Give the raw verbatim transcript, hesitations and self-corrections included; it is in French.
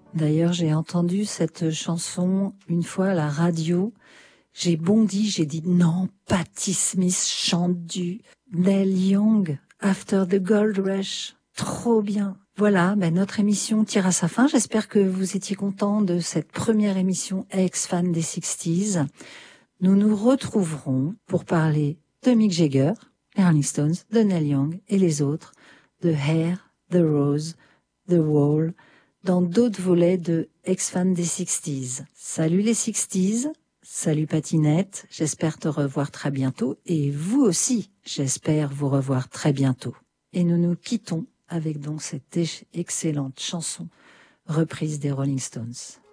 D'ailleurs, j'ai entendu cette chanson une fois à la radio. J'ai bondi, j'ai dit non, Patti Smith chante du Neil Young, After the Gold Rush. Trop bien. Voilà, ben notre émission tire à sa fin. J'espère que vous étiez contents de cette première émission ex-fan des sixties. Nous nous retrouverons pour parler de Mick Jagger, les Rolling Stones, de Neil Young et les autres, de Hair, The Rose, The Wall, dans d'autres volets de ex-fan des sixties. Salut les sixties, salut Patinette, j'espère te revoir très bientôt et vous aussi, j'espère vous revoir très bientôt. Et nous nous quittons avec donc cette excellente chanson reprise des Rolling Stones.